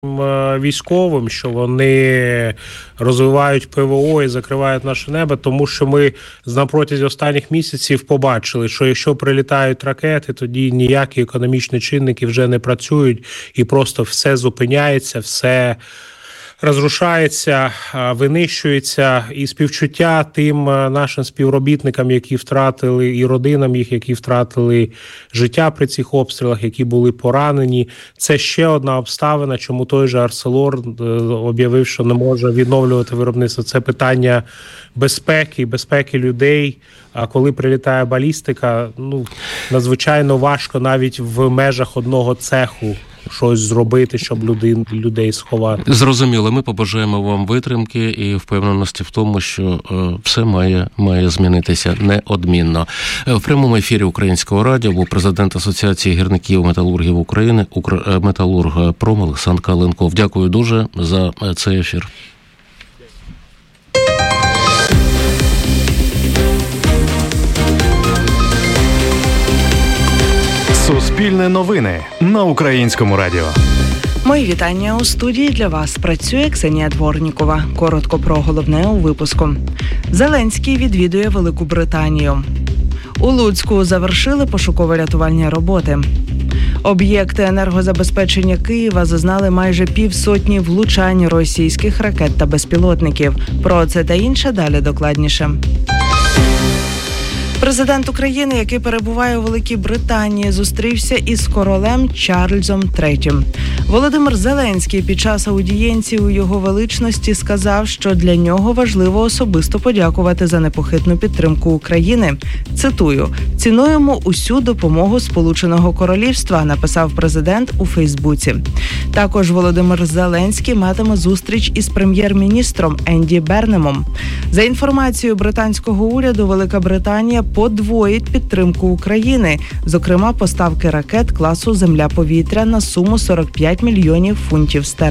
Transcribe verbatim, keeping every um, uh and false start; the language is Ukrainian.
військовим, що вони розвивають ПВО і закривають наше небо, тому що ми на протязі останніх місяців побачили, що якщо прилітають ракети, тоді ніякі економічні чинники вже не працюють і просто все зупиняється, все розрушається, винищується, і співчуття тим нашим співробітникам, які втратили, і родинам їх, які втратили життя при цих обстрілах, які були поранені. Це ще одна обставина, чому той же Арселор об'явив, що не може відновлювати виробництво. Це питання безпеки, безпеки людей. А коли прилітає балістика, ну, надзвичайно важко навіть в межах одного цеху щось зробити, щоб людей, людей сховати. Зрозуміло. Ми побажаємо вам витримки і впевненості в тому, що е, все має, має змінитися неодмінно. В прямому ефірі Українського радіо був президент Асоціації гірників металургів України, Укр... металург Пром Олександр Каленков. Дякую дуже за цей ефір. Суспільне новини на Українському радіо. Мої вітання. У студії для вас працює Ксенія Дворнікова. Коротко про головне у випуску. Зеленський відвідує Велику Британію. У Луцьку завершили пошуково-рятувальні роботи. Об'єкти енергозабезпечення Києва зазнали майже півсотні влучань російських ракет та безпілотників. Про це та інше далі докладніше. Президент України, який перебуває у Великій Британії, зустрівся із королем Чарльзом третім. Володимир Зеленський під час аудієнції у його величності сказав, що для нього важливо особисто подякувати за непохитну підтримку України. Цитую: «Цінуємо усю допомогу Сполученого Королівства», написав президент у Фейсбуці. Також Володимир Зеленський матиме зустріч із прем'єр-міністром Енді Бернемом. За інформацією британського уряду, Велика Британія подвоїть підтримку України, зокрема поставки ракет класу «Земля-повітря» на суму сорок п'ять мільйонів фунтів стерлінгів.